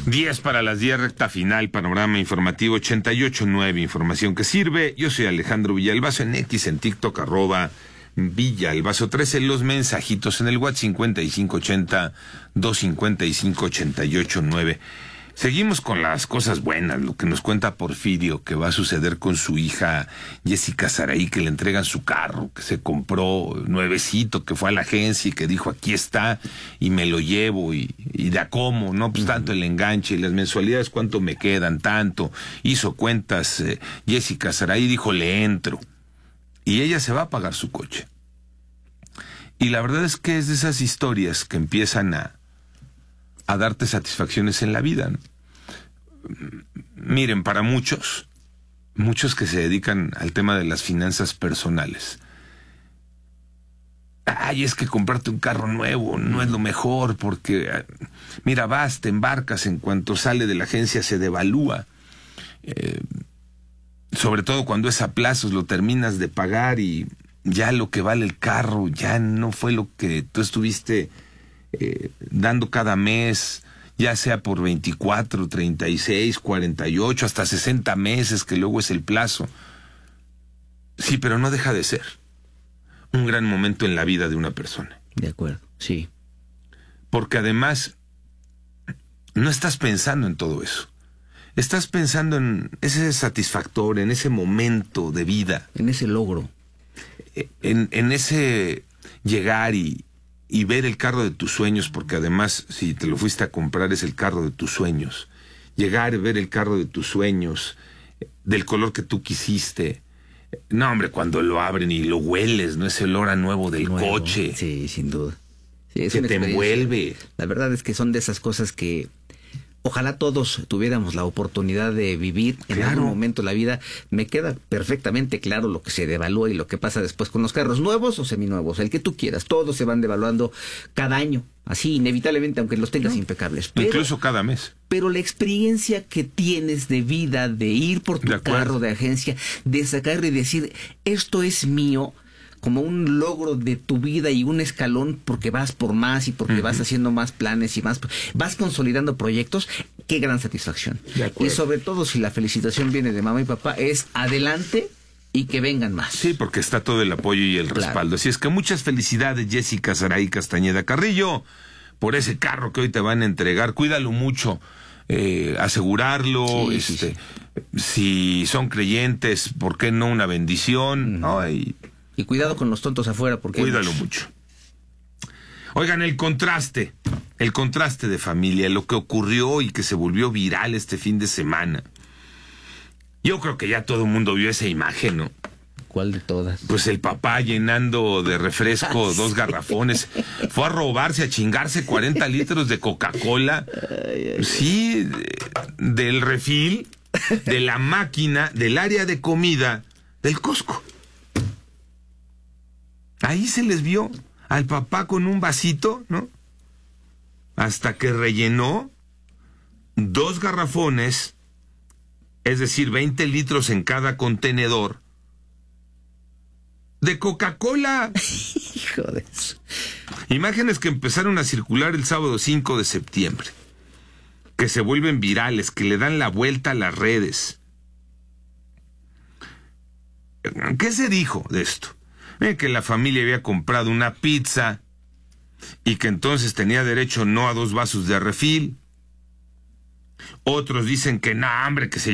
10 para las 10, recta final, panorama informativo 88.9, información que sirve. Yo soy Alejandro Villalbazo, en X, en TikTok, @Villalbazo 13, los mensajitos en el WhatsApp 5580-255-88.9. Seguimos con las cosas buenas, lo que nos cuenta Porfirio, que va a suceder con su hija Jessica Saraí, que le entregan su carro, que se compró nuevecito, que fue a la agencia y que dijo, aquí está, y me lo llevo, y de a cómo, ¿no? Pues tanto el enganche y las mensualidades, ¿cuánto me quedan? Tanto. Hizo cuentas, Jessica Saraí dijo, le entro. Y ella se va a pagar su coche. Y la verdad es que es de esas historias que empiezan a darte satisfacciones en la vida, ¿no? Miren, para muchos que se dedican al tema de las finanzas personales, es que comprarte un carro nuevo no es lo mejor, porque mira, vas, te embarcas, en cuanto sale de la agencia se devalúa, sobre todo cuando es a plazos, lo terminas de pagar y ya lo que vale el carro ya no fue lo que tú estuviste dando cada mes, ya sea por 24, 36, 48, hasta 60 meses, que luego es el plazo. Sí, pero no deja de ser un gran momento en la vida de una persona. De acuerdo, sí. Porque además no estás pensando en todo eso. Estás pensando en ese satisfactor, en ese momento de vida. En ese logro. En ese llegar y ver el carro de tus sueños, porque además, si te lo fuiste a comprar, es el carro de tus sueños. Llegar y ver el carro de tus sueños, del color que tú quisiste. No, hombre, cuando lo abren y lo hueles, ¿no? Ese olor a nuevo del coche. Sí, sin duda. Sí, es que te envuelve. La verdad es que son de esas cosas que ojalá todos tuviéramos la oportunidad de vivir en algún momento de la vida. Me queda perfectamente claro lo que se devalúa y lo que pasa después con los carros nuevos o seminuevos, el que tú quieras. Todos se van devaluando cada año, así inevitablemente, aunque los tengas impecables. Pero, incluso cada mes. Pero la experiencia que tienes de vida, de ir por tu carro de agencia, de sacar y decir, esto es mío, como un logro de tu vida y un escalón, porque vas por más y porque vas haciendo más planes y más, vas consolidando proyectos, qué gran satisfacción. Y sobre todo si la felicitación viene de mamá y papá, es adelante y que vengan más. Sí, porque está todo el apoyo y el respaldo. Así es que muchas felicidades, Jessica Saraí Castañeda Carrillo, por ese carro que hoy te van a entregar. Cuídalo mucho, asegurarlo, sí. Si son creyentes, ¿por qué no una bendición? Y cuidado con los tontos afuera, porque cuídalo mucho. Oigan, el contraste de familia, lo que ocurrió y que se volvió viral este fin de semana. Yo creo que ya todo el mundo vio esa imagen, ¿no? ¿Cuál de todas? Pues el papá llenando de refresco 2 garrafones. Fue a robarse, a chingarse 40 litros de Coca-Cola. Sí, del refil, de la máquina, del área de comida, del Costco. Ahí se les vio al papá con un vasito, ¿no? Hasta que rellenó 2 garrafones, es decir, 20 litros en cada contenedor, de Coca-Cola. Hijo de eso. Imágenes que empezaron a circular el sábado 5 de septiembre, que se vuelven virales, que le dan la vuelta a las redes. ¿Qué se dijo de esto? Que la familia había comprado una pizza y que entonces tenía derecho no a 2 vasos de refil. Otros dicen que no, hombre, que se